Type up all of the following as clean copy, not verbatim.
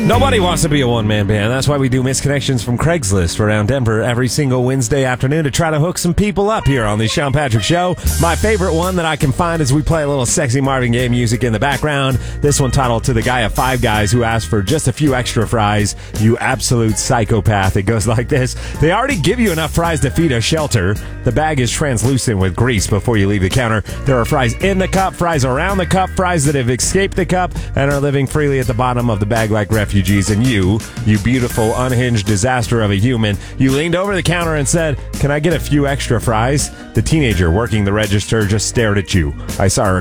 Nobody wants to be a one-man band. That's why we do Misconnections from Craigslist around Denver every single Wednesday afternoon to try to hook some people up here on the Sean Patrick Show. My favorite one that I can find is we play a little sexy Marvin Gaye music in the background. This one titled To the Guy of Five Guys who asked for just a few extra fries. You absolute psychopath. It goes like this. They already give you enough fries to feed a shelter. The bag is translucent with grease before you leave the counter. There are fries in the cup, fries around the cup, fries that have escaped the cup and are living freely at the bottom of the bag like refugees. And you beautiful, unhinged disaster of a human, you leaned over the counter and said, "Can I get a few extra fries?" The teenager working the register just stared at you. I saw her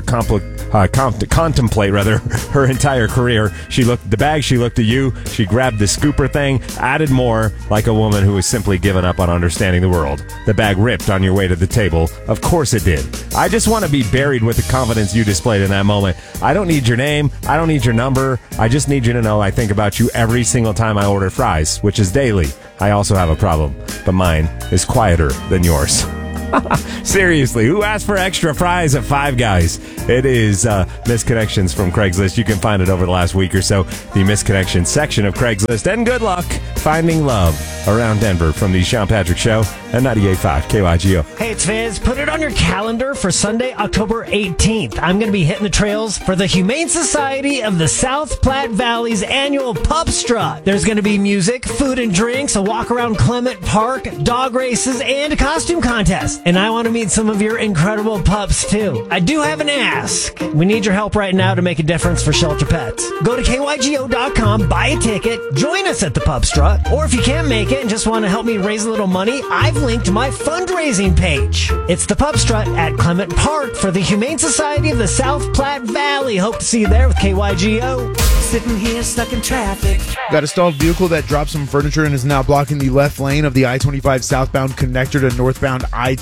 contemplate her entire career. She looked at the bag, she looked at you, she grabbed the scooper thing, added more, like a woman who has simply given up on understanding the world. The bag ripped on your way to the table. Of course it did. I just want to be buried with the confidence you displayed in that moment. I don't need your name. I don't need your number. I just need you to know I think about you every single time I order fries, which is daily. I also have a problem, but mine is quieter than yours. Seriously, who asked for extra fries at Five Guys? It is Misconnections from Craigslist. You can find it over the last week or so, the Misconnections section of Craigslist. And good luck finding love around Denver from the Sean Patrick Show at 98.5 KYGO. Hey, it's Fizz. Put it on your calendar for Sunday, October 18th. I'm going to be hitting the trails for the Humane Society of the South Platte Valley's annual Pup Strut. There's going to be music, food and drinks, a walk around Clement Park, dog races, and a costume contest. And I want to meet some of your incredible pups, too. I do have an ask. We need your help right now to make a difference for Shelter Pets. Go to KYGO.com, buy a ticket, join us at the Pup Strut. Or if you can't make it and just want to help me raise a little money, I've linked my fundraising page. It's the Pup Strut at Clement Park for the Humane Society of the South Platte Valley. Hope to see you there with KYGO. Sitting here stuck in traffic. Got a stalled vehicle that dropped some furniture and is now blocking the left lane of the I-25 southbound connector to northbound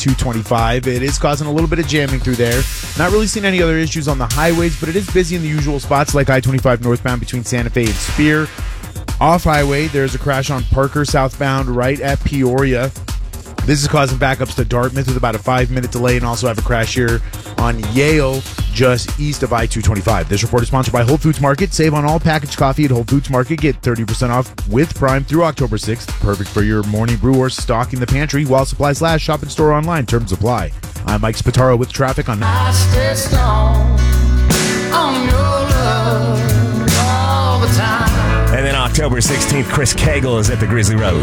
I-225. It is causing a little bit of jamming through there. Not really seeing any other issues on the highways, but it is busy in the usual spots like I-25 northbound between Santa Fe and Spear. Off highway, there's a crash on Parker southbound right at Peoria. This is causing backups to Dartmouth with about a 5-minute delay, and also have a crash here on Yale just east of I-225. This report is sponsored by Whole Foods Market. Save on all packaged coffee at Whole Foods Market. Get 30% off with Prime through October 6th. Perfect for your morning brew or stocking the pantry while supplies last. Shop and store online. Terms apply. I'm Mike Spataro with traffic on... I stay strong on your love all the time. And then October 16th, Chris Cagle is at the Grizzly Rose.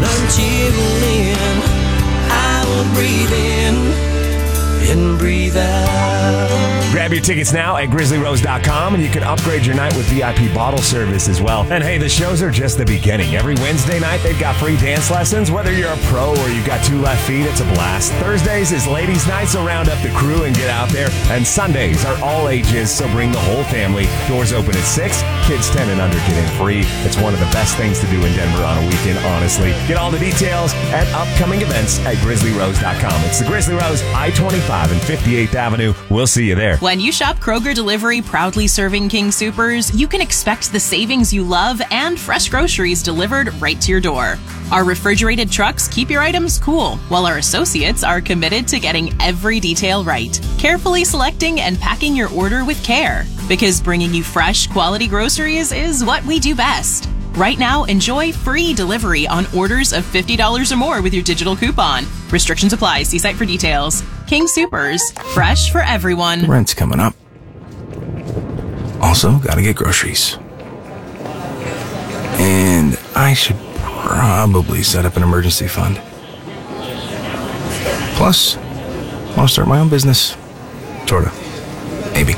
I will breathe in and breathe out. Grab your tickets now at grizzlyrose.com, and you can upgrade your night with VIP bottle service as well. And hey, the shows are just the beginning. Every Wednesday night, they've got free dance lessons. Whether you're a pro or you've got two left feet, it's a blast. Thursdays is ladies' night, so round up the crew and get out there. And Sundays are all ages, so bring the whole family. Doors open at 6. Kids 10 and under get in free. It's one of the best things to do in Denver on a weekend, honestly. Get all the details at upcoming events at grizzlyrose.com. It's the Grizzly Rose, I-25 and 58th Avenue. We'll see you there. When you shop Kroger Delivery, proudly serving King Soopers, you can expect the savings you love and fresh groceries delivered right to your door. Our refrigerated trucks keep your items cool, while our associates are committed to getting every detail right, carefully selecting and packing your order with care. Because bringing you fresh, quality groceries is what we do best. Right now, enjoy free delivery on orders of $50 or more with your digital coupon. Restrictions apply. See site for details. King Soopers. Fresh for everyone. Rent's coming up. Also, gotta get groceries. And I should probably set up an emergency fund. Plus, I want to start my own business. Sorta. Maybe.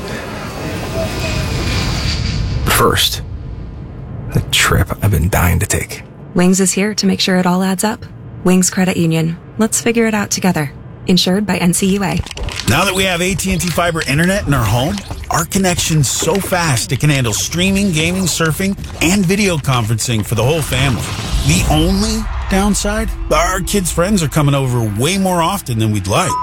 But first, a trip I've been dying to take. Wings is here to make sure it all adds up. Wings Credit Union. Let's figure it out together. Insured by NCUA. Now that we have AT&T Fiber Internet in our home, our connection's so fast it can handle streaming, gaming, surfing, and video conferencing for the whole family. The only downside? Our kids' friends are coming over way more often than we'd like.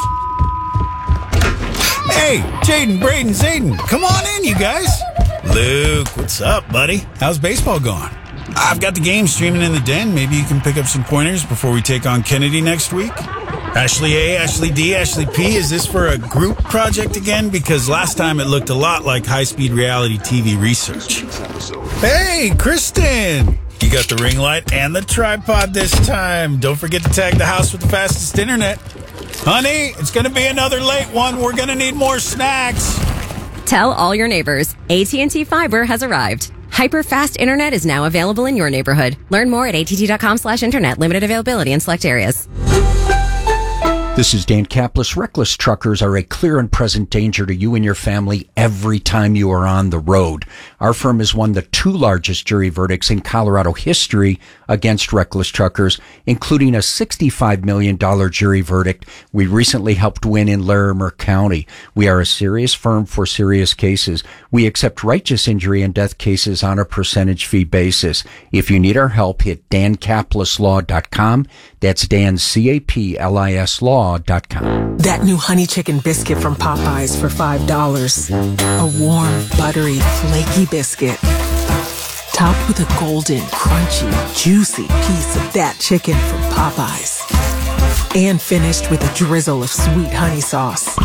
Hey, Jaden, Braden, Zayden, come on in, you guys. Luke, what's up, buddy? How's baseball going? I've got the game streaming in the den. Maybe you can pick up some pointers before we take on Kennedy next week. Ashley A, Ashley D, Ashley P, is this for a group project again? Because last time it looked a lot like high-speed reality TV research. Hey, Kristen! You got the ring light and the tripod this time. Don't forget to tag the house with the fastest internet. Honey, it's going to be another late one. We're going to need more snacks. Tell all your neighbors, AT&T Fiber has arrived. Hyper-fast internet is now available in your neighborhood. Learn more at att.com/internet. Limited availability in select areas. This is Dan Kaplis. Reckless truckers are a clear and present danger to you and your family every time you are on the road. Our firm has won the 2 largest jury verdicts in Colorado history against reckless truckers, including a $65 million jury verdict we recently helped win in Larimer County. We are a serious firm for serious cases. We accept righteous injury and death cases on a percentage fee basis. If you need our help, hit dankapleslaw.com. That's Dan, C-A-P-L-I-S law.com. That new honey chicken biscuit from Popeyes for $5. A warm, buttery, flaky biscuit. Topped with a golden, crunchy, juicy piece of that chicken from Popeyes. And finished with a drizzle of sweet honey sauce.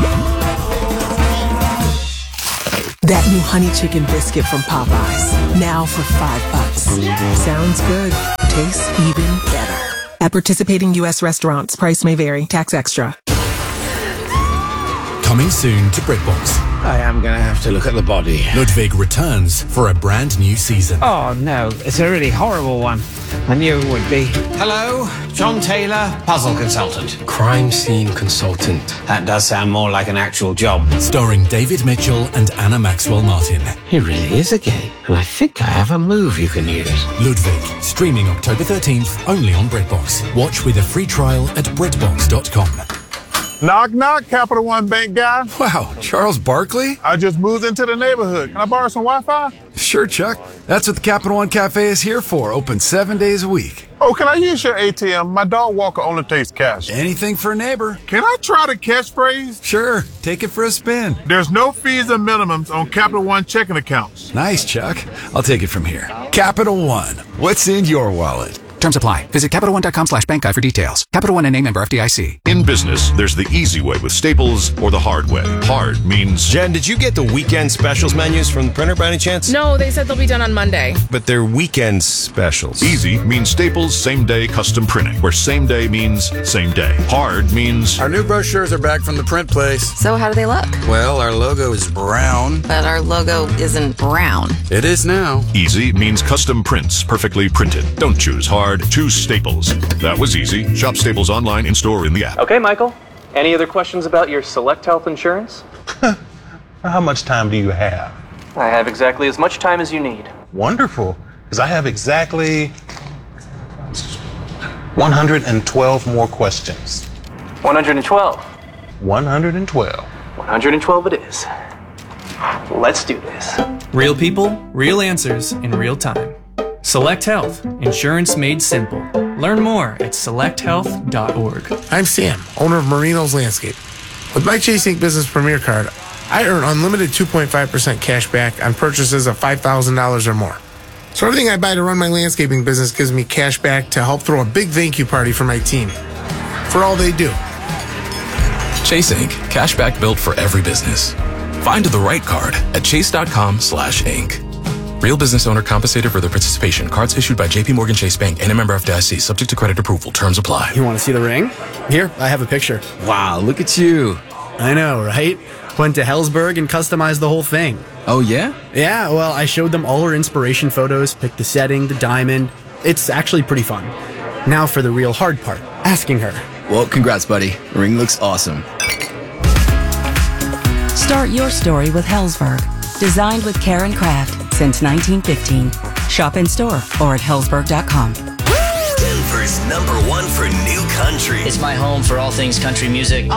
That new honey chicken biscuit from Popeyes. Now for $5. Sounds good. Tastes even better. At participating U.S. restaurants, price may vary. Tax extra. Coming soon to BritBox. I am going to have to look at the body. Ludwig returns for a brand new season. Oh, no. It's a really horrible one. I knew it would be. Hello, John Taylor, puzzle consultant. Crime scene consultant. That does sound more like an actual job. Starring David Mitchell and Anna Maxwell Martin. He really is a gay, and I think I have a move you can use. Ludwig, streaming October 13th, only on BritBox. Watch with a free trial at BritBox.com. Knock, knock, Capital One Bank guy. Wow, Charles Barkley? I just moved into the neighborhood. Can I borrow some Wi-Fi? Sure, Chuck. That's what the Capital One Cafe is here for. Open 7 days a week. Oh, can I use your ATM? My dog walker only takes cash. Anything for a neighbor. Can I try the catchphrase? Sure, take it for a spin. There's no fees and minimums on Capital One checking accounts. Nice, Chuck. I'll take it from here. Capital One. What's in your wallet? Terms apply. Visit CapitalOne.com/bankguide for details. Capital One and name member FDIC. In business, there's the easy way with Staples or the hard way. Hard means... Jen, did you get the weekend specials menus from the printer by any chance? No, they said they'll be done on Monday. But they're weekend specials. Easy means Staples same-day custom printing, where same day means same day. Hard means... Our new brochures are back from the print place. So how do they look? Well, our logo is brown. But our logo isn't brown. It is now. Easy means custom prints, perfectly printed. Don't choose hard, choose Staples. That was easy. Shop Staples online, in-store, in the app. Okay, Michael. Any other questions about your Select Health insurance? How much time do you have? I have exactly as much time as you need. Wonderful, because I have exactly 112 more questions. 112. 112. 112 it is. Let's do this. Real people, real answers in real time. Select Health, insurance made simple. Learn more at selecthealth.org. I'm Sam, owner of Marino's Landscape. With my Chase Ink Business Premier Card, I earn unlimited 2.5% cash back on purchases of $5,000 or more. So everything I buy to run my landscaping business gives me cash back to help throw a big thank you party for my team. For all they do. Chase Ink, cash back built for every business. Find the right card at chase.com/ink. Real business owner compensated for their participation. Cards issued by J.P. Morgan Chase Bank and a member FDIC. Subject to credit approval. Terms apply. You want to see the ring? Here, I have a picture. Wow, look at you. I know, right? Went to Helzberg and customized the whole thing. Oh, yeah? Yeah, well, I showed them all her inspiration photos, picked the setting, the diamond. It's actually pretty fun. Now for the real hard part, asking her. Well, congrats, buddy. The ring looks awesome. Start your story with Helzberg. Designed with care and craft since 1915. Shop in store or at Helzberg.com. Denver's #1 for new country. It's my home for all things country music.